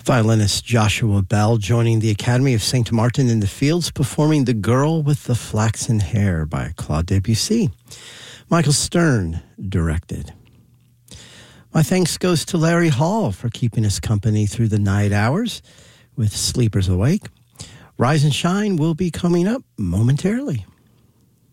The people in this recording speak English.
Violinist Joshua Bell joining the Academy of St. Martin in the Fields, performing The Girl with the Flaxen Hair by Claude Debussy. Michael Stern directed. My thanks goes to Larry Hall for keeping us company through the night hours with Sleepers Awake. Rise and Shine will be coming up momentarily.